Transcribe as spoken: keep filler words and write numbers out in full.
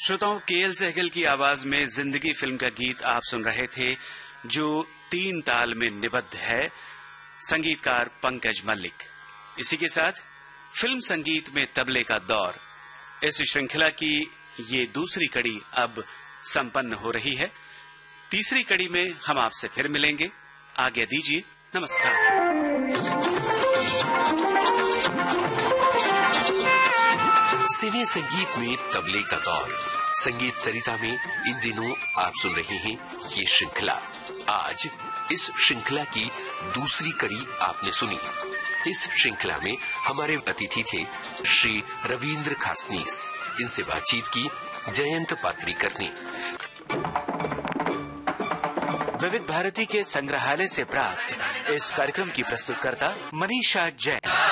श्रोताओं, केएल सहगल की आवाज में जिंदगी फिल्म का गीत आप सुन रहे थे, जो तीन ताल में निबद्ध है। संगीतकार पंकज मल्लिक। इसी के साथ फिल्म संगीत में तबले का दौर, इस श्रृंखला की ये दूसरी कड़ी अब संपन्न हो रही है। तीसरी कड़ी में हम आपसे फिर मिलेंगे। आज्ञा दीजिए, नमस्कार। सिने संगीत में तबले का दौर, संगीत सरिता में इन दिनों आप सुन रहे हैं ये श्रृंखला। आज इस श्रृंखला की दूसरी कड़ी आपने सुनी। इस श्रृंखला में हमारे अतिथि थे श्री रविंद्र खासनीस। इनसे बातचीत की जयंत पात्रीकर ने। विविध भारती के संग्रहालय से प्राप्त इस कार्यक्रम की प्रस्तुतकर्ता मनीषा जैन।